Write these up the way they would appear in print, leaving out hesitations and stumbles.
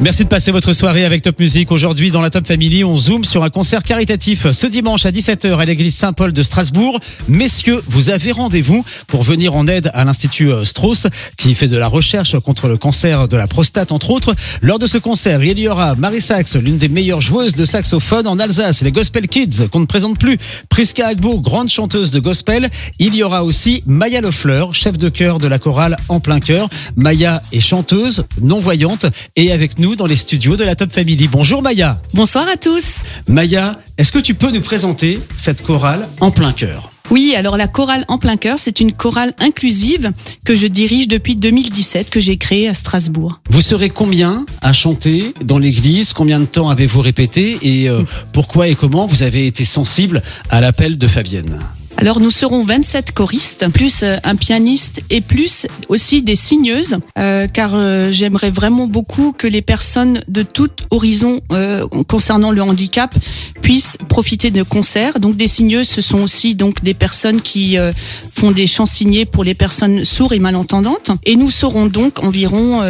Merci de passer votre soirée avec Top Music. Aujourd'hui, dans la Top Family, on zoome sur un concert caritatif ce dimanche à 17h à l'église Saint-Paul de Strasbourg. Messieurs, vous avez rendez-vous pour venir en aide à l'Institut Strauss qui fait de la recherche contre le cancer de la prostate, entre autres. Lors de ce concert, il y aura Marie Sax, l'une des meilleures joueuses de saxophone en Alsace, les Gospel Kids, qu'on ne présente plus, Priska Agbo, grande chanteuse de gospel. Il y aura aussi Maya Lefleur, chef de chœur de la chorale En Plein Cœur. Maya est chanteuse, non-voyante, et avec nous dans les studios de la Top Family. Bonjour Maya. Bonsoir à tous. Maya, est-ce que tu peux nous présenter cette chorale En Plein Cœur ? Oui, alors la chorale En Plein Cœur, c'est une chorale inclusive que je dirige depuis 2017, que j'ai créée à Strasbourg. Vous serez combien à chanter dans l'église ? Combien de temps avez-vous répété ? Et pourquoi et comment vous avez été sensible à l'appel de Fabienne ? Alors nous serons 27 choristes, plus un pianiste et plus aussi des signeuses, car j'aimerais vraiment beaucoup que les personnes de tout horizon concernant le handicap puissent profiter de concerts. Donc des signeuses, ce sont aussi donc des personnes qui font des chants signés pour les personnes sourdes et malentendantes. Et nous serons donc environ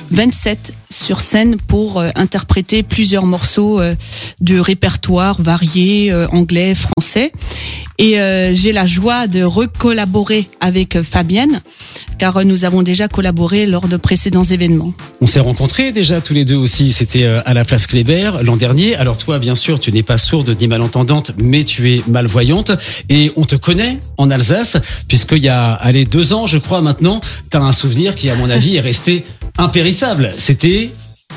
27 sur scène pour interpréter plusieurs morceaux de répertoire variés, anglais, français. Et j'ai la joie de recollaborer avec Fabienne, car nous avons déjà collaboré lors de précédents événements. On s'est rencontrés déjà tous les deux aussi, c'était à la place Kléber l'an dernier. Alors toi, bien sûr, tu n'es pas sourde ni malentendante, mais tu es malvoyante. Et on te connaît en Alsace, puisqu'il y a 2 ans, je crois maintenant, tu as un souvenir qui, à mon avis, est resté impérissable. C'était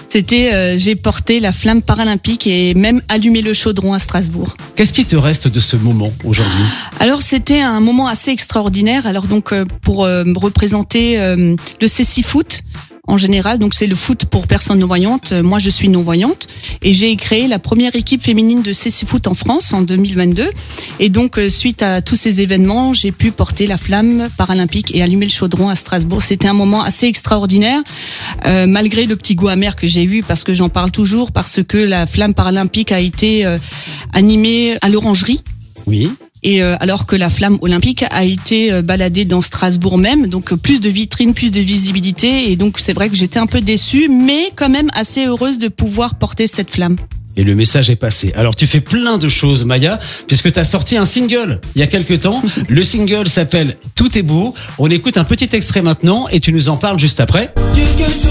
j'ai porté la flamme paralympique et même allumé le chaudron à Strasbourg. Qu'est-ce qui te reste de ce moment aujourd'hui ? Alors c'était un moment assez extraordinaire. Alors donc pour représenter le cécifoot en général, donc c'est le foot pour personnes non-voyantes. Moi, je suis non-voyante et j'ai créé la première équipe féminine de cécifoot en France en 2022. Et donc, suite à tous ces événements, j'ai pu porter la flamme paralympique et allumer le chaudron à Strasbourg. C'était un moment assez extraordinaire, malgré le petit goût amer que j'ai eu, parce que j'en parle toujours, parce que la flamme paralympique a été animée à l'Orangerie. Oui. Et alors que la flamme olympique a été baladée dans Strasbourg même, donc plus de vitrines, plus de visibilité, et donc c'est vrai que j'étais un peu déçue, mais quand même assez heureuse de pouvoir porter cette flamme. Et le message est passé. Alors tu fais plein de choses, Maya, puisque tu as sorti un single il y a quelques temps. Le single s'appelle Tout est beau. On écoute un petit extrait maintenant et tu nous en parles juste après.